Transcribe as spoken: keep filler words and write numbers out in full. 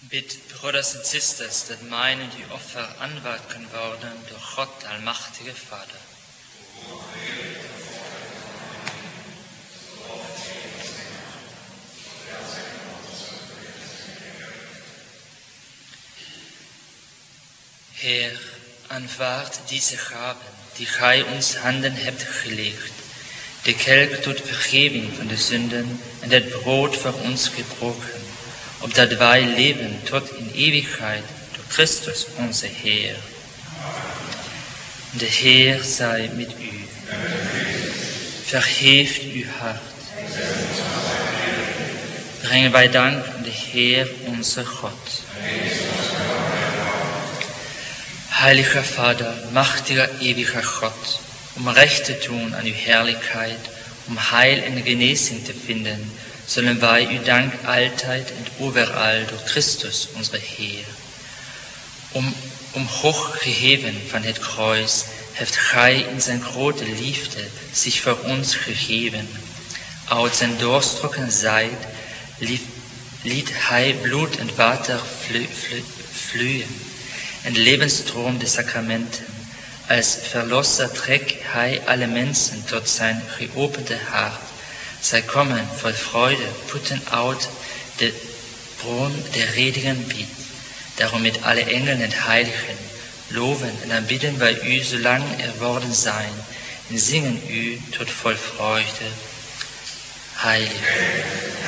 Bid, brothers and sisters, that meinen die Opfer aanvaard worden door God, de almachtige Vader. Heer, aanvaard deze gaven die gij ons handen hebt gelegd, de kelk tot vergeving van de zonden en het brood voor ons gebroken, opdat wij leven tot in eeuwigheid door Christus onze Heer. De Heer zij met u. Vergeeft uw hart. Brengen wij dank aan de Heer onze God. Heilige Vader, machtiger, ewiger God, om recht te doen aan uw heerlijkheid, om heil en genezing te vinden, zullen wij u dank altijd en overal door Christus, onze Heer. Om, omhoog geheven van het kruis, heeft gij in zijn grote liefde zich voor ons gegeven. Uit zijn doorstrokken zijde liet hij bloed en water vloeien, en de levensstroom de sacramenten. Als verlosser trekt hij alle mensen tot zijn geopende hart. Zij komen vol vreugde, putten uit de bron der redigen biedt. Daarom met alle engelen en heiligen loven en aanbidden wij u zolang er worden zijn en zingen u tot vol vreugde. Heilig.